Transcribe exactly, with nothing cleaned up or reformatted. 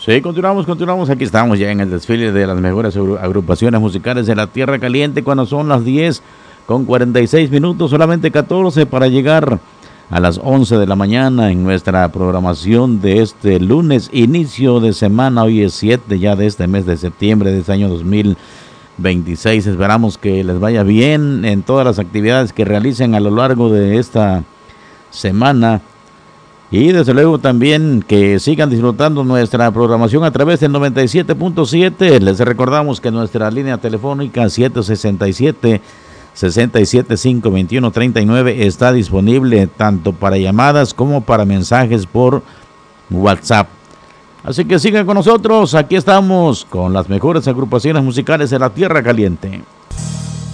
Sí, continuamos, continuamos. Aquí estamos ya en el desfile de las mejores agrupaciones musicales de la Tierra Caliente cuando son las diez con cuarenta y seis minutos, solamente catorce para llegar a las once de la mañana en nuestra programación de este lunes, inicio de semana. Hoy es siete ya de este mes de septiembre de este año dos mil veintiséis. Esperamos que les vaya bien en todas las actividades que realicen a lo largo de esta semana. Y desde luego también que sigan disfrutando nuestra programación a través del noventa y siete punto siete. Les recordamos que nuestra línea telefónica siete sesenta y siete, sesenta y siete, quinientos veintiuno, treinta y nueve está disponible tanto para llamadas como para mensajes por WhatsApp. Así que sigan con nosotros, aquí estamos con las mejores agrupaciones musicales de la Tierra Caliente.